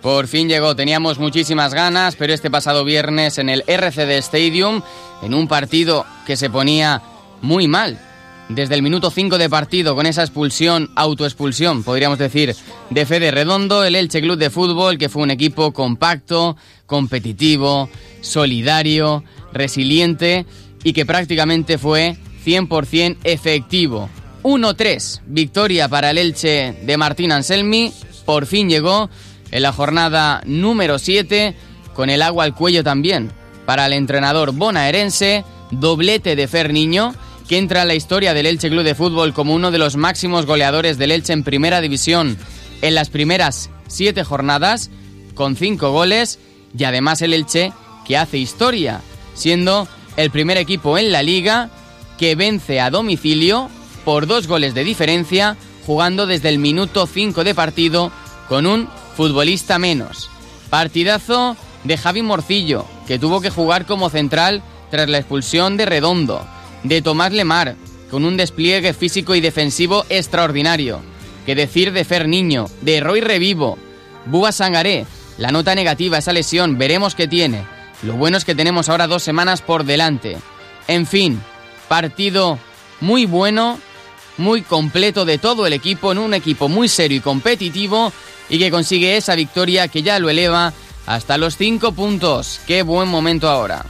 Por fin llegó, teníamos muchísimas ganas, pero este pasado viernes en el RCD Stadium, en un partido que se ponía muy mal, desde el minuto 5 de partido, con esa expulsión, autoexpulsión, podríamos decir, de Fede Redondo, el Elche Club de Fútbol, que fue un equipo compacto, competitivo, solidario, resiliente y que prácticamente fue 100% efectivo. 1-3, victoria para el Elche de Martín Anselmi, por fin llegó en la jornada número 7, con el agua al cuello también para el entrenador bonaerense, doblete de Fer Niño, que entra en la historia del Elche Club de Fútbol como uno de los máximos goleadores del Elche en primera división en las primeras 7 jornadas, con 5 goles, y además el Elche que hace historia, siendo el primer equipo en la Liga que vence a domicilio por 2 goles de diferencia, jugando desde el minuto 5 de partido con un futbolista menos. Partidazo de Javi Morcillo, que tuvo que jugar como central tras la expulsión de Redondo, de Tomás Lemar, con un despliegue físico y defensivo extraordinario. Que decir de Fer Niño, de Roy Revivo, Bouba Sangaré, la nota negativa, esa lesión, veremos qué tiene. Lo bueno es que tenemos ahora 2 semanas por delante. En fin, partido muy bueno, muy completo de todo el equipo, en un equipo muy serio y competitivo, y que consigue esa victoria que ya lo eleva hasta los 5 puntos. ¡Qué buen momento ahora!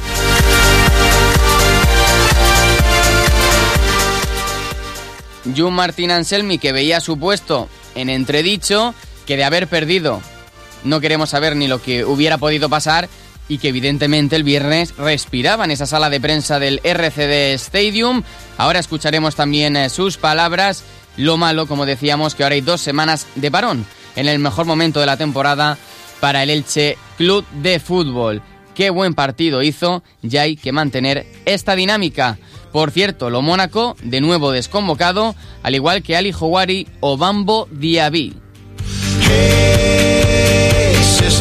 Y un Martín Anselmi que veía su puesto en entredicho, que de haber perdido no queremos saber ni lo que hubiera podido pasar, y que evidentemente el viernes respiraba en esa sala de prensa del RCD Stadium. Ahora escucharemos también sus palabras. Lo malo, como decíamos, que ahora hay 2 semanas de parón, en el mejor momento de la temporada para el Elche Club de Fútbol. Qué buen partido hizo, y hay que mantener esta dinámica. Por cierto, lo Mónaco, de nuevo desconvocado, al igual que Ali Houari o Bambo Diaby. Hey,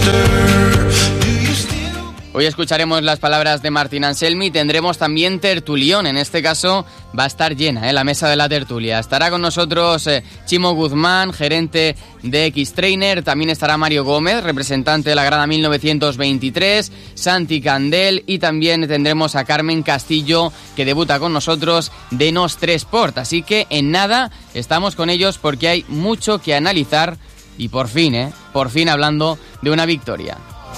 hoy escucharemos las palabras de Martín Anselmi, tendremos también tertulión, en este caso va a estar llena la mesa de la tertulia. Estará con nosotros Chimo Guzmán, gerente de X-Trainer, también estará Mario Gómez, representante de la grada 1923, Santi Candel, y también tendremos a Carmen Castillo, que debuta con nosotros de Nostre Sport. Así que en nada estamos con ellos porque hay mucho que analizar y por fin hablando de una victoria.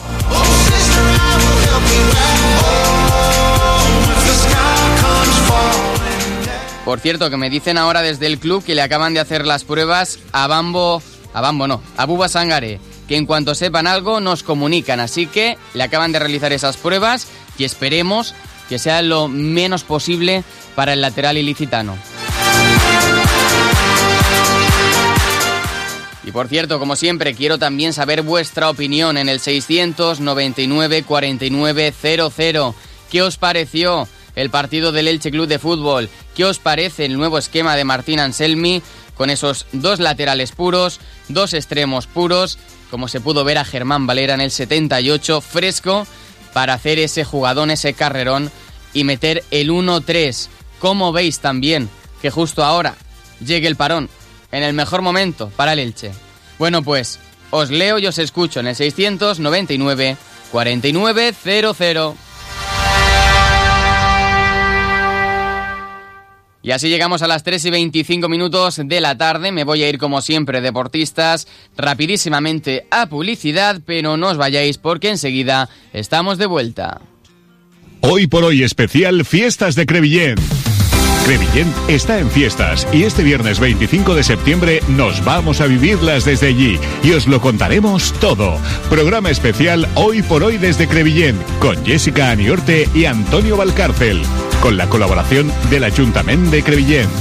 Por cierto, que me dicen ahora desde el club que le acaban de hacer las pruebas a Bouba Sangaré, que en cuanto sepan algo nos comunican, así que le acaban de realizar esas pruebas y esperemos que sea lo menos posible para el lateral ilicitano. Y por cierto, como siempre, quiero también saber vuestra opinión en el 699 49 00. ¿Qué os pareció el partido del Elche Club de Fútbol? ¿Qué os parece el nuevo esquema de Martín Anselmi, con esos 2 laterales puros, 2 extremos puros, como se pudo ver a Germán Valera en el 78, fresco, para hacer ese jugadón, ese carrerón y meter el 1-3? ¿Cómo veis también que justo ahora llegue el parón, en el mejor momento para el Elche? Bueno, pues os leo y os escucho en el 699 49 00. Y así llegamos a las 3:25 de la tarde. Me voy a ir, como siempre, deportistas, rapidísimamente a publicidad, pero no os vayáis porque enseguida estamos de vuelta. Hoy por hoy especial Fiestas de Crevillent. Crevillent está en fiestas y este viernes 25 de septiembre nos vamos a vivirlas desde allí y os lo contaremos todo. Programa especial Hoy por hoy desde Crevillent con Jessica Aniorte y Antonio Valcárcel, con la colaboración del Ayuntamiento de Crevillent.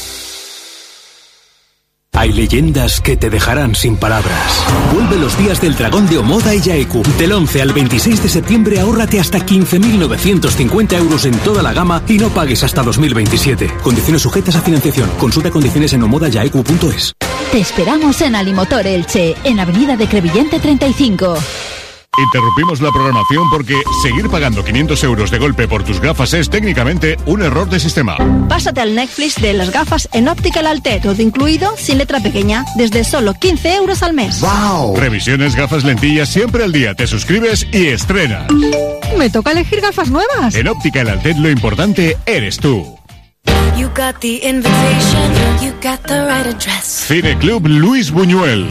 Hay leyendas que te dejarán sin palabras. Vuelve los días del Dragón de Omoda y Yaeku. Del 11 al 26 de septiembre ahórrate hasta 15.950 euros en toda la gama y no pagues hasta 2027. Condiciones sujetas a financiación. Consulta condiciones en omodayaeku.es. Te esperamos en Alimotor Elche, en Avenida de Crevillente 35. Interrumpimos la programación porque seguir pagando 500 euros de golpe por tus gafas es técnicamente un error de sistema. Pásate al Netflix de las gafas en Óptica El Altet, todo incluido, sin letra pequeña, desde solo 15 euros al mes. ¡Wow! Revisiones, gafas, lentillas, siempre al día. Te suscribes y estrenas. Me toca elegir gafas nuevas. En Óptica El Altet lo importante eres tú. You got the invitation, you got the right address. Cineclub Luis Buñuel.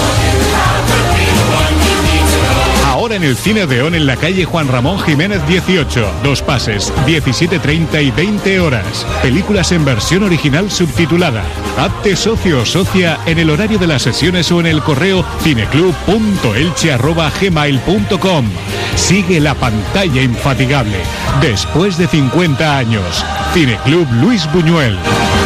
Ahora en el Cine Odeón en la calle Juan Ramón Jiménez 18. 2 pases, 17:30 y 20 horas. Películas en versión original subtitulada. Hazte socio o socia en el horario de las sesiones o en el correo cineclub.elche@gmail.com. Sigue la pantalla infatigable. Después de 50 años. Cineclub Luis Buñuel.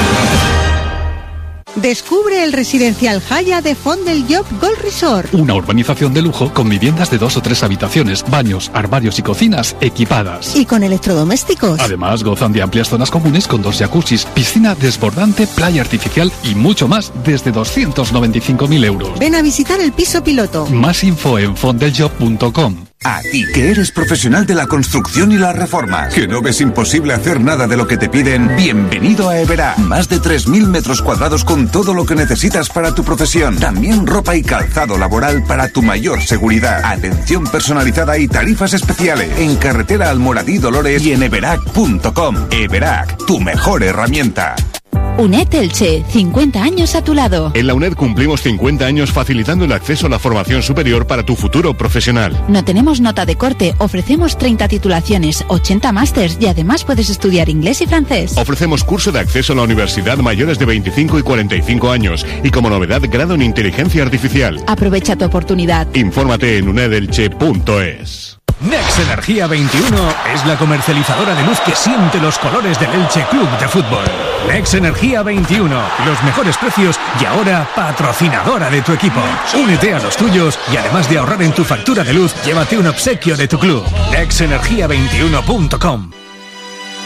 Descubre el residencial Haya de Font del Llop Gold Resort. Una urbanización de lujo con viviendas de 2 o 3 habitaciones, baños, armarios y cocinas equipadas. Y con electrodomésticos. Además, gozan de amplias zonas comunes con 2 jacuzzis, piscina desbordante, playa artificial y mucho más desde 295.000 euros. Ven a visitar el piso piloto. Más info en fontdeljob.com. A ti, que eres profesional de la construcción y las reformas, que no ves imposible hacer nada de lo que te piden, bienvenido a Everac. Más de 3.000 metros cuadrados con todo lo que necesitas para tu profesión. También ropa y calzado laboral para tu mayor seguridad. Atención personalizada y tarifas especiales. En carretera Almoradí Dolores y en everac.com. Everac, tu mejor herramienta. UNED Elche, 50 años a tu lado. En la UNED cumplimos 50 años facilitando el acceso a la formación superior para tu futuro profesional. No tenemos nota de corte, ofrecemos 30 titulaciones, 80 másters y además puedes estudiar inglés y francés. Ofrecemos curso de acceso a la universidad mayores de 25 y 45 años y como novedad grado en inteligencia artificial. Aprovecha tu oportunidad. Infórmate en unedelche.es. Next Energía 21 es la comercializadora de luz que siente los colores del Elche Club de Fútbol. Next Energía 21, los mejores precios y ahora patrocinadora de tu equipo. Únete a los tuyos y además de ahorrar en tu factura de luz, llévate un obsequio de tu club. nexenergia21.com.